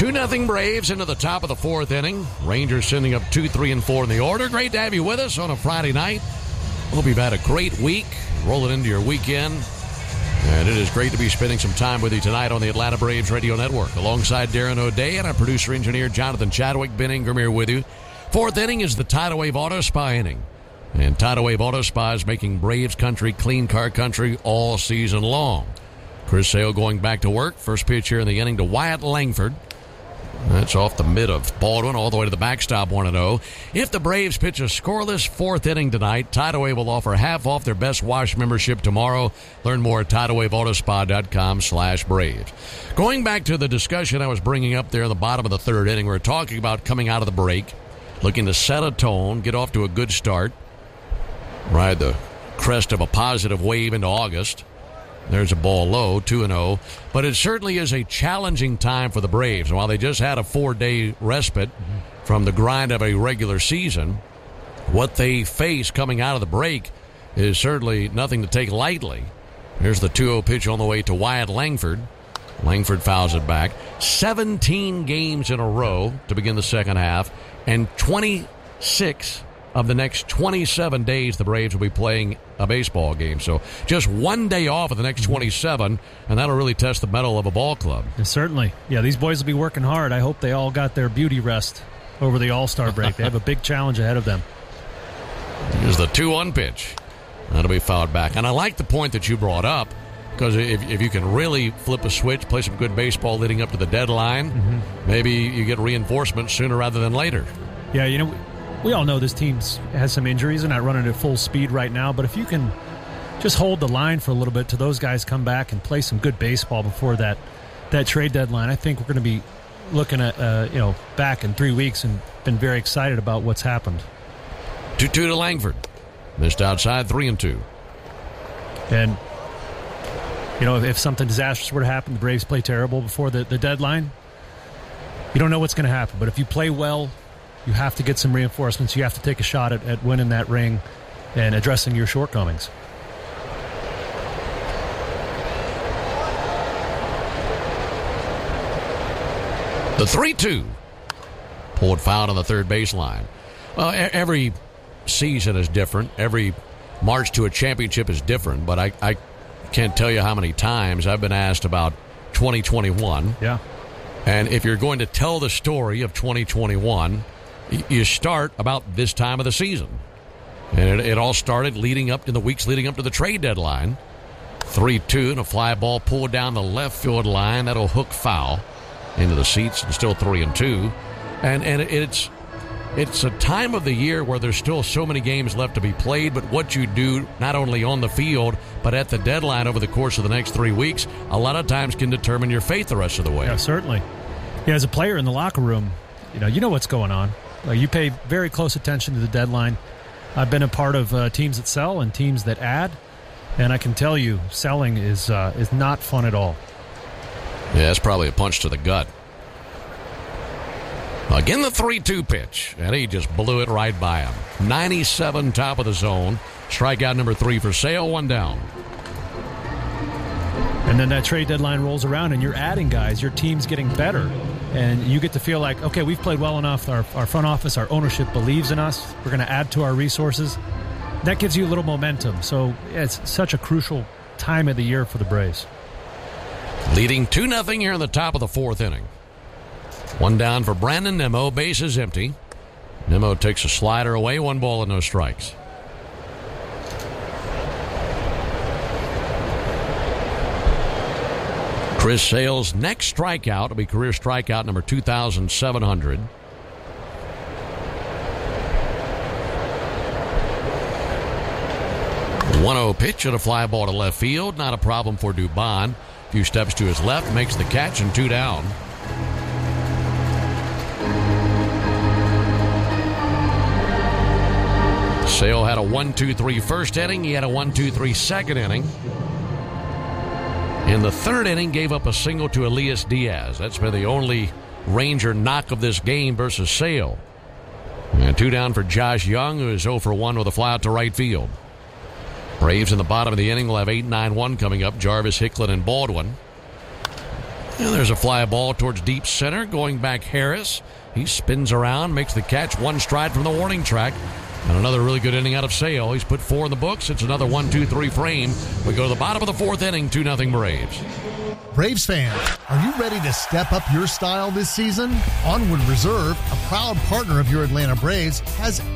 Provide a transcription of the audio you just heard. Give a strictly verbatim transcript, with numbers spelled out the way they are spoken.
two nothing Braves into the top of the fourth inning. Rangers sending up two, three, and four in the order. Great to have you with us on a Friday night. Hope you've had a great week. Roll it into your weekend. And it is great to be spending some time with you tonight on the Atlanta Braves Radio Network. Alongside Darren O'Day and our producer-engineer Jonathan Chadwick, Ben Ingram here with you. Fourth inning is the Tidal Wave Auto Spa inning. And Tidal Wave Auto Spa is making Braves country clean car country all season long. Chris Sale going back to work. First pitch here in the inning to Wyatt Langford. That's off the mid of Baldwin all the way to the backstop, one and oh. If the Braves pitch a scoreless fourth inning tonight, Tidal Wave will offer half off their Best Wash membership tomorrow. Learn more at tidal wave auto spa dot com slash Braves. Going back to the discussion I was bringing up there in the bottom of the third inning, we were talking about coming out of the break, looking to set a tone, get off to a good start, ride the crest of a positive wave into August. There's a ball low, two and oh. But it certainly is a challenging time for the Braves. And while they just had a four-day respite mm-hmm. from the grind of a regular season, what they face coming out of the break is certainly nothing to take lightly. Here's the two oh pitch on the way to Wyatt Langford. Langford fouls it back. seventeen games in a row to begin the second half, and twenty-six of the next twenty-seven days the Braves will be playing a baseball game. So just one day off of the next twenty-seven, and that'll really test the mettle of a ball club. Yeah, certainly. Yeah, these boys will be working hard. I hope they all got their beauty rest over the All-Star break. They have a big challenge ahead of them. Here's the two one pitch. That'll be fouled back. And I like the point that you brought up, because if, if you can really flip a switch, play some good baseball leading up to the deadline, mm-hmm. maybe you get reinforcement sooner rather than later. Yeah, you know, we all know this team has some injuries. They're not running at full speed right now, but if you can just hold the line for a little bit till those guys come back and play some good baseball before that that trade deadline, I think we're going to be looking at uh, you know back in three weeks and been very excited about what's happened. two two to Langford. Missed outside, three and two. And, you know, if, if something disastrous were to happen, the Braves play terrible before the, the deadline, you don't know what's going to happen. But if you play well, you have to get some reinforcements. You have to take a shot at, at winning that ring and addressing your shortcomings. The three two. Pulled foul on the third baseline. Well, every season is different. Every march to a championship is different. But I, I can't tell you how many times I've been asked about twenty twenty-one. Yeah. And if you're going to tell the story of twenty twenty-one, you start about this time of the season. And it, it all started leading up in the weeks leading up to the trade deadline. three two and a fly ball pulled down the left field line. That'll hook foul into the seats, and still three and two. And and it's it's a time of the year where there's still so many games left to be played, but what you do not only on the field but at the deadline over the course of the next three weeks, a lot of times can determine your fate the rest of the way. Yeah, certainly. Yeah, as a player in the locker room, you know, you know what's going on. Uh, you pay very close attention to the deadline. I've been a part of uh, teams that sell and teams that add, and I can tell you, selling is uh, is not fun at all. Yeah, that's probably a punch to the gut. Again, the three two pitch, and he just blew it right by him. ninety-seven, top of the zone. Strikeout number three for Sale, one down. And then that trade deadline rolls around, and you're adding guys. Your team's getting better. And you get to feel like, okay, we've played well enough. Our, our front office, our ownership believes in us. We're going to add to our resources. That gives you a little momentum. So yeah, it's such a crucial time of the year for the Braves. Leading two nothing here in the top of the fourth inning. One down for Brandon Nimmo. Base is empty. Nimmo takes a slider away. One ball and no strikes. Chris Sale's next strikeout will be career strikeout number two thousand seven hundred. one oh pitch and a fly ball to left field. Not a problem for Dubon. A few steps to his left, makes the catch, and two down. Sale had a one two three first inning. He had a one two three second inning. In the third inning, gave up a single to Elias Diaz. That's been the only Ranger knock of this game versus Sale. And two down for Josh Young, who is oh for one with a fly out to right field. Braves in the bottom of the inning will have eight nine one coming up. Jarvis, Hicklin, and Baldwin. And there's a fly ball towards deep center. Going back, Harris. He spins around, makes the catch, one stride from the warning track. And another really good inning out of Sale. He's put four in the books. It's another one two three frame. We go to the bottom of the fourth inning, two nothing Braves. Braves fans, are you ready to step up your style this season? Onwood Reserve, a proud partner of your Atlanta Braves, has